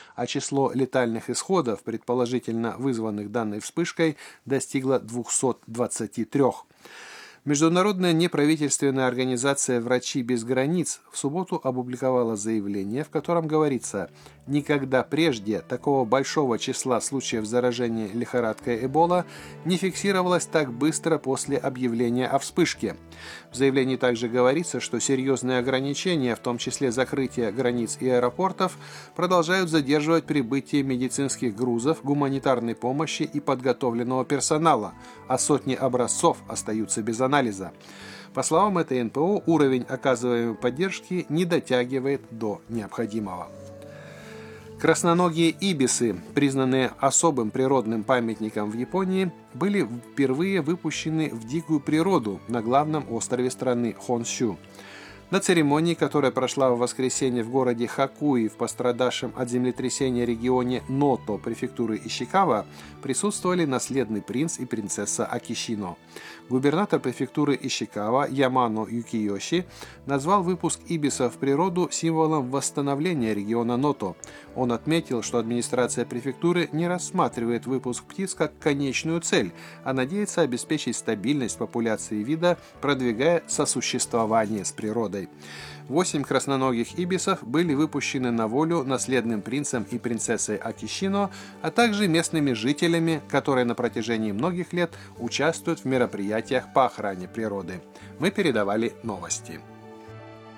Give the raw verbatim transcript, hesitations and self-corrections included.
а число летальных исходов, предположительно вызванных данной вспышкой, достигло двухсот двадцати трёх. Международная неправительственная организация «Врачи без границ» в субботу опубликовала заявление, в котором говорится: «Никогда прежде такого большого числа случаев заражения лихорадкой Эбола не фиксировалось так быстро после объявления о вспышке». В заявлении также говорится, что серьезные ограничения, в том числе закрытие границ и аэропортов, продолжают задерживать прибытие медицинских грузов, гуманитарной помощи и подготовленного персонала, а сотни образцов остаются без анализа. По словам этой эн пэ о, уровень оказываемой поддержки не дотягивает до необходимого. Красноногие ибисы, признанные особым природным памятником в Японии, были впервые выпущены в дикую природу на главном острове страны Хонсю. На церемонии, которая прошла в воскресенье в городе Хакуи в пострадавшем от землетрясения регионе Ното префектуры Ишикава, присутствовали наследный принц и принцесса Акишино. Губернатор префектуры Ишикава Ямано Юкиёши назвал выпуск ибисов в природу символом восстановления региона Ното. Он отметил, что администрация префектуры не рассматривает выпуск птиц как конечную цель, а надеется обеспечить стабильность популяции вида, продвигая сосуществование с природой. Восемь красноногих ибисов были выпущены на волю наследным принцем и принцессой Акишино, а также местными жителями, которые на протяжении многих лет участвуют в мероприятиях по охране природы. Мы передавали новости.